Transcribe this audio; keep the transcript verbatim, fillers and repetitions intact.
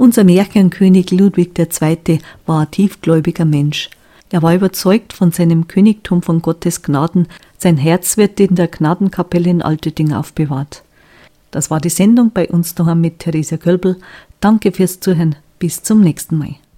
Unser Märchenkönig Ludwig der Zweite war ein tiefgläubiger Mensch. Er war überzeugt von seinem Königtum von Gottes Gnaden. Sein Herz wird in der Gnadenkapelle in Altüding aufbewahrt. Das war die Sendung bei uns daheim mit Theresia Kölbl. Danke fürs Zuhören. Bis zum nächsten Mal.